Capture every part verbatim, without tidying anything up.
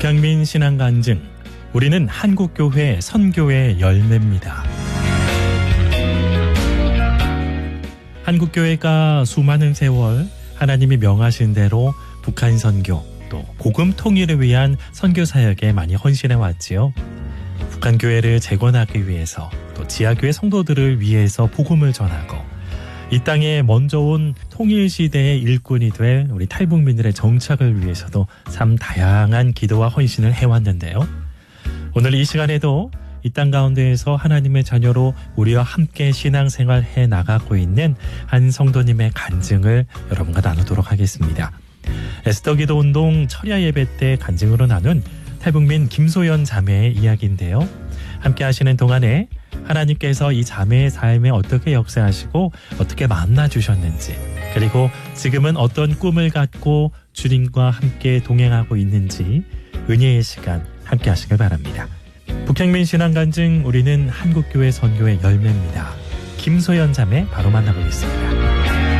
북향민 신앙 간증, 우리는 한국교회 선교의 열매입니다. 한국교회가 수많은 세월 하나님이 명하신 대로 북한 선교 또 복음 통일을 위한 선교 사역에 많이 헌신해 왔지요. 북한 교회를 재건하기 위해서 또 지하교회 성도들을 위해서 복음을 전하고 이 땅에 먼저 온 통일시대의 일꾼이 될 우리 탈북민들의 정착을 위해서도 참 다양한 기도와 헌신을 해왔는데요. 오늘 이 시간에도 이 땅 가운데에서 하나님의 자녀로 우리와 함께 신앙생활 해 나가고 있는 한 성도님의 간증을 여러분과 나누도록 하겠습니다. 에스더기도 운동 철야 예배 때 간증으로 나눈 탈북민 김소연 자매의 이야기인데요. 함께 하시는 동안에 하나님께서 이 자매의 삶에 어떻게 역사하시고 어떻게 만나주셨는지, 그리고 지금은 어떤 꿈을 갖고 주님과 함께 동행하고 있는지 은혜의 시간 함께 하시길 바랍니다. 북향민 신앙간증, 우리는 한국교회 선교의 열매입니다. 김소연 자매 바로 만나보겠습니다.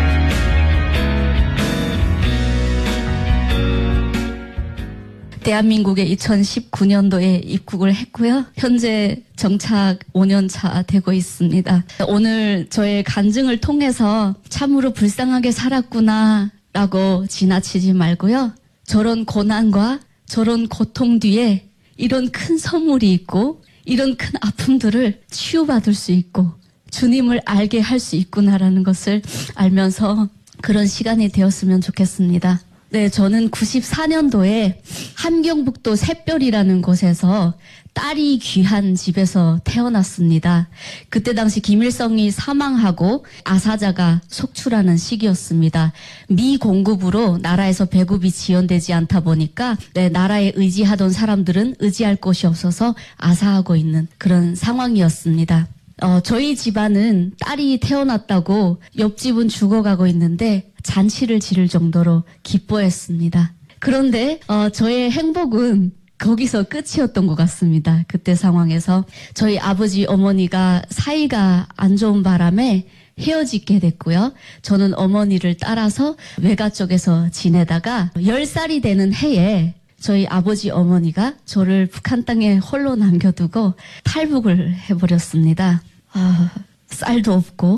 대한민국에 이천십구 년도에 입국을 했고요. 현재 정착 오 년 차 되고 있습니다. 오늘 저의 간증을 통해서 참으로 불쌍하게 살았구나 라고 지나치지 말고요. 저런 고난과 저런 고통 뒤에 이런 큰 선물이 있고 이런 큰 아픔들을 치유받을 수 있고 주님을 알게 할 수 있구나라는 것을 알면서 그런 시간이 되었으면 좋겠습니다. 네, 저는 구십사 년도에 함경북도 샛별이라는 곳에서 딸이 귀한 집에서 태어났습니다. 그때 당시 김일성이 사망하고 아사자가 속출하는 시기였습니다. 미 공급으로 나라에서 배급이 지연되지 않다 보니까 네, 나라에 의지하던 사람들은 의지할 곳이 없어서 아사하고 있는 그런 상황이었습니다. 어, 저희 집안은 딸이 태어났다고 옆집은 죽어가고 있는데 잔치를 지를 정도로 기뻐했습니다. 그런데 어, 저의 행복은 거기서 끝이었던 것 같습니다. 그때 상황에서 저희 아버지 어머니가 사이가 안 좋은 바람에 헤어지게 됐고요. 저는 어머니를 따라서 외가 쪽에서 지내다가 열 살이 되는 해에 저희 아버지 어머니가 저를 북한 땅에 홀로 남겨두고 탈북을 해버렸습니다. 아, 쌀도 없고